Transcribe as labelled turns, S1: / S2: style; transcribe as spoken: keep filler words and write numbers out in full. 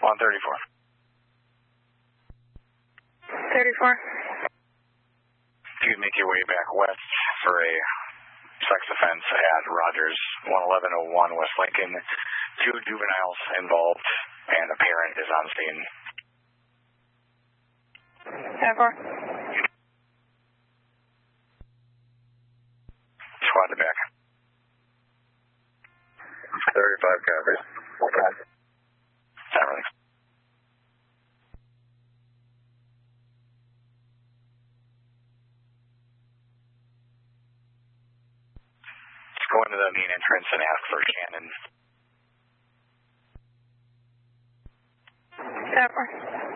S1: one thirty-four.
S2: thirty-four.
S1: If you make your way back west for a sex offense at Rogers, one eleven oh one West Lincoln, two juveniles involved, and a parent is on scene.
S2: ten four.
S1: Squad to back.
S3: thirty-five copies. Okay.
S1: Everything. Just go into the main entrance and ask for Shannon.
S2: ten four.